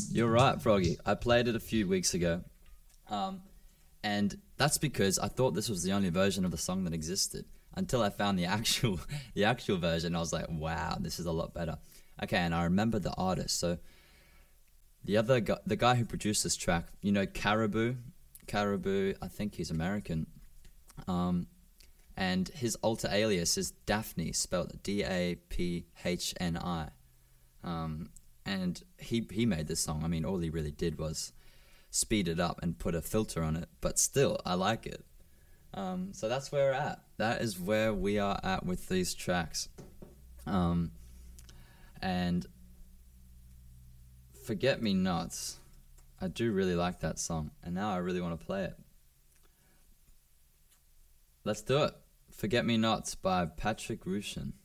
You're right, Froggy. I played it a few weeks ago. Um, and that's because I thought this was the only version of the song that existed until I found the actual the actual version. I was like, wow, this is a lot better. Okay, and I remember the artist. So the guy who produced this track, Caribou. Caribou, I think he's American. Um, and his alter alias is Daphni, spelled Daphni. And he made this song. I mean, all he really did was speed it up and put a filter on it, but still, I like it. So that's where we're at. That is where we are at with these tracks. And Forget Me Nots. I do really like that song, and now I really want to play it. Let's do it. Forget Me Nots by Patrick Rushen.